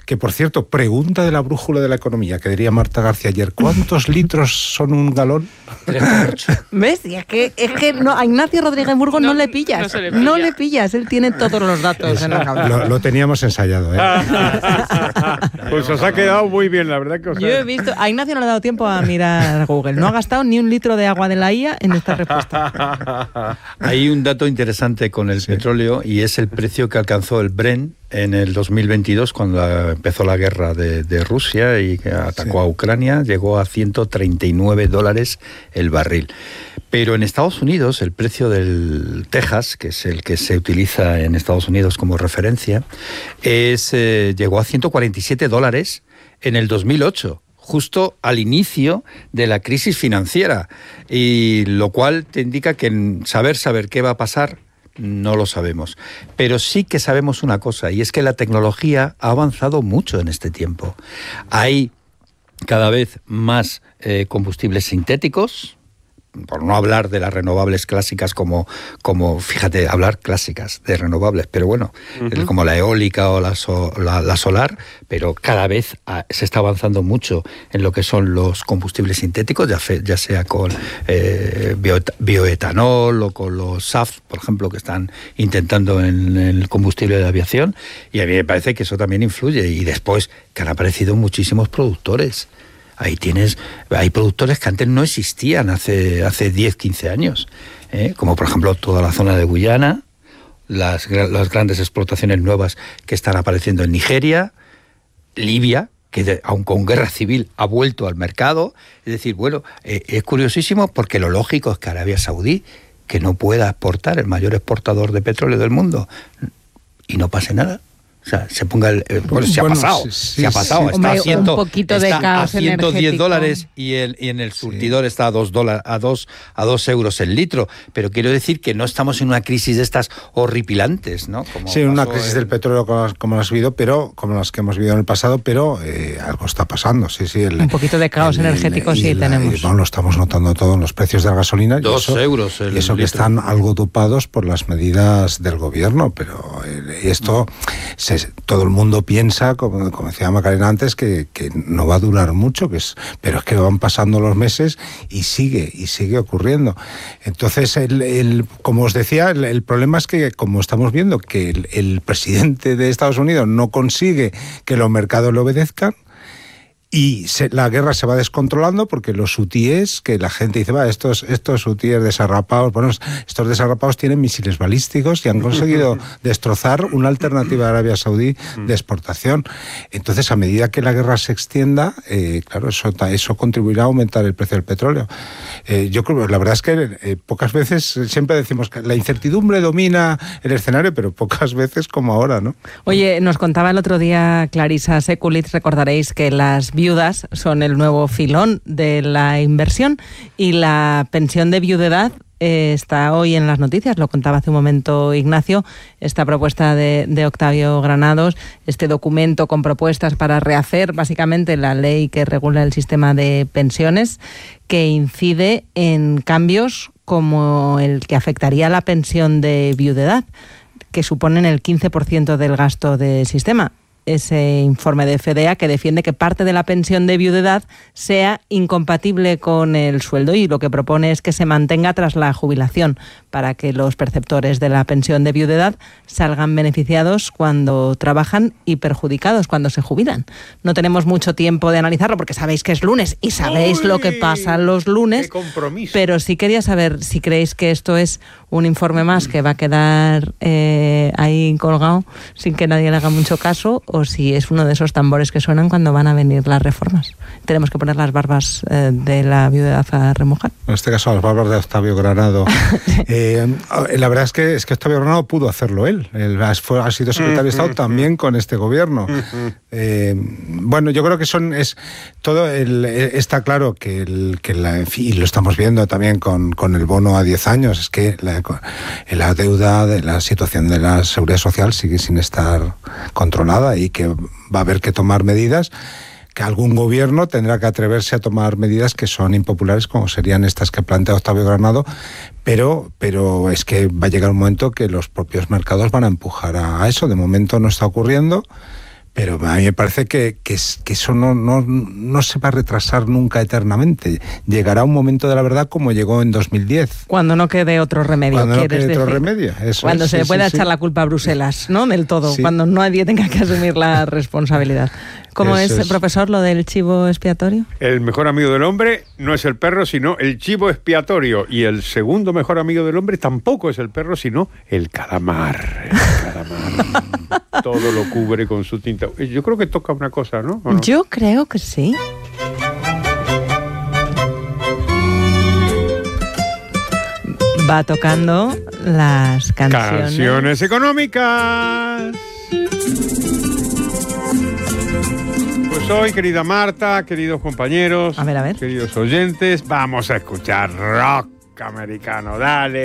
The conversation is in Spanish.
que por cierto, pregunta de la brújula de la economía, que diría Marta García ayer, ¿cuántos litros son un galón? 3,8. ¿Ves? Y es que no, a Ignacio Rodríguez Burgos no le pillas. No le pillas, él tiene todos los datos en la cabeza. Lo teníamos ensayado, ¿eh? Pues os ha quedado muy bien, la verdad que Yo he visto, a Ignacio no le ha dado tiempo a mirar Google. No ha gastado ni un litro de agua de la IA en esta respuesta. Hay un dato interesante con el petróleo y es el precio que alcanzó el Brent en el 2022 cuando empezó la guerra de Rusia y que atacó a Ucrania. Llegó a $139 el barril. Pero en Estados Unidos el precio del Texas, que es el que se utiliza en Estados Unidos como referencia, llegó a $147 en el 2008. Justo al inicio de la crisis financiera, y lo cual te indica que saber qué va a pasar no lo sabemos, pero sí que sabemos una cosa, y es que la tecnología ha avanzado mucho en este tiempo. Hay cada vez más combustibles sintéticos, por no hablar de las renovables clásicas como fíjate, hablar clásicas de renovables, pero bueno, como la eólica o la solar, pero cada vez se está avanzando mucho en lo que son los combustibles sintéticos, ya sea con bioetanol o con los SAF, por ejemplo, que están intentando en el combustible de aviación, y a mí me parece que eso también influye, y después que han aparecido muchísimos productores. Hay productores que antes no existían hace 10, 15 años, como por ejemplo toda la zona de Guyana, las grandes explotaciones nuevas que están apareciendo en Nigeria, Libia, que aun con guerra civil ha vuelto al mercado. Es decir, bueno, es curiosísimo porque lo lógico es que Arabia Saudí, que no pueda exportar, el mayor exportador de petróleo del mundo, y no pase nada. O sea, se ponga se ha pasado. Hombre, está haciendo un poquito de caos a $110 energético. y en el surtidor está a $2 el litro. Pero quiero decir que no estamos en una crisis de estas horripilantes, ¿no? Una crisis del petróleo como las vivido, pero como las que hemos vivido en el pasado, pero algo está pasando. Un poquito de caos energético tenemos. Lo estamos notando todo en los precios de la gasolina. €2 y eso que están algo dopados por las medidas del gobierno, pero esto todo el mundo piensa, como decía Macarena antes, que no va a durar mucho, pero es que van pasando los meses y sigue ocurriendo. Entonces, como os decía, el problema es que, como estamos viendo, que el presidente de Estados Unidos no consigue que los mercados le obedezcan, y la guerra se va descontrolando porque los hutíes, que la gente dice, estos hutíes desarrapados, bueno, estos desarrapados tienen misiles balísticos y han conseguido destrozar una alternativa de Arabia Saudí de exportación. Entonces, a medida que la guerra se extienda, claro, eso contribuirá a aumentar el precio del petróleo. Yo creo, la verdad es que pocas veces, siempre decimos que la incertidumbre domina el escenario, pero pocas veces como ahora, ¿no? Oye, nos contaba el otro día Clarisa Sekulic, recordaréis que las viudas son el nuevo filón de la inversión, y la pensión de viudedad está hoy en las noticias, lo contaba hace un momento Ignacio, esta propuesta de Octavio Granados, este documento con propuestas para rehacer básicamente la ley que regula el sistema de pensiones, que incide en cambios como el que afectaría a la pensión de viudedad, que suponen el 15% del gasto del sistema. Ese informe de FDA que defiende que parte de la pensión de viudedad sea incompatible con el sueldo, y lo que propone es que se mantenga tras la jubilación, para que los perceptores de la pensión de viudedad salgan beneficiados cuando trabajan y perjudicados cuando se jubilan. No tenemos mucho tiempo de analizarlo porque sabéis que es lunes y sabéis lo que pasa los lunes. ¡Qué compromiso! Pero sí quería saber si creéis que esto es un informe más que va a quedar ahí colgado sin que nadie le haga mucho caso, o si es uno de esos tambores que suenan cuando van a venir las reformas. Tenemos que poner las barbas de la viudedad a remojar. En este caso, las barbas de Octavio Granado. La verdad es que Octavio Granado pudo hacerlo él. Ha sido secretario de Estado también con este gobierno. Bueno, yo creo que está claro que y lo estamos viendo también con el bono a 10 años, es que la deuda de la situación de la seguridad social sigue sin estar controlada, y que va a haber que tomar medidas, que algún gobierno tendrá que atreverse a tomar medidas que son impopulares, como serían estas que plantea Octavio Granado, pero es que va a llegar un momento que los propios mercados van a empujar a eso. De momento no está ocurriendo, Pero a mí me parece que eso no se va a retrasar nunca eternamente. Llegará un momento de la verdad como llegó en 2010. Cuando no quede otro remedio. Cuando no quede otro remedio. Eso cuando es, se sí, pueda sí, echar la culpa a Bruselas, ¿no? Del todo. Sí. Cuando nadie tenga que asumir la responsabilidad. ¿Cómo Eso es, profesor, lo del chivo expiatorio? El mejor amigo del hombre no es el perro, sino el chivo expiatorio. Y el segundo mejor amigo del hombre tampoco es el perro, sino el calamar. El calamar. Todo lo cubre con su tinta. Yo creo que toca una cosa, ¿no? ¿O no? Yo creo que sí. Va tocando las Canciones económicas. Pues hoy, querida Marta, queridos compañeros, A ver. queridos oyentes, vamos a escuchar rock americano. Dale.